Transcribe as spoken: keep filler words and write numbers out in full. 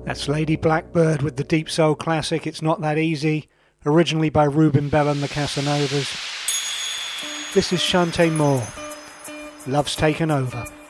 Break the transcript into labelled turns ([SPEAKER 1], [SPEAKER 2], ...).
[SPEAKER 1] That's Lady Blackbird with the deep soul classic It's Not That Easy, originally by Ruben Bell and the Casanovas. This is Shantae Moore, Love's Taken Over.